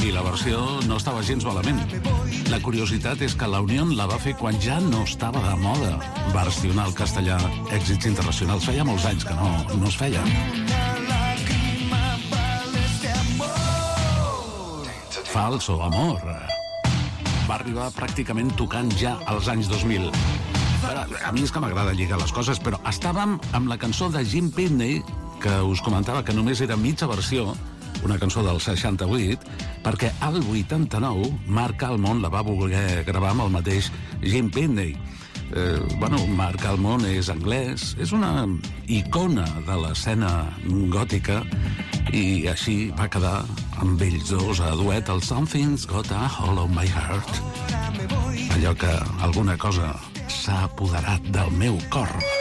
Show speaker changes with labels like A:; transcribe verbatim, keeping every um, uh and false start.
A: I la versió no estava gens malament. La curiositat és que la Unión la va fer quan ja no estava de moda versionar el castellà èxits internacionals. Feia molts anys que no, no es feia. Falso amor. Va arribar pràcticament tocant ja als anys dos mil. A mi és que m'agrada lligar les coses, però estàvem amb la cançó de Jim Pitney, que us comentava que només era mitja versió, una cançó del seixanta-vuit, perquè al vuitanta-nou Marc Almond la va voler gravar amb el mateix Jim Pitney. Eh, bueno, Marc Almond és anglès, és una icona de l'escena gòtica, i així va quedar amb ells dos a duet el Something's Got a Hole in My Heart. Allò que alguna cosa s'ha apoderat del meu cor.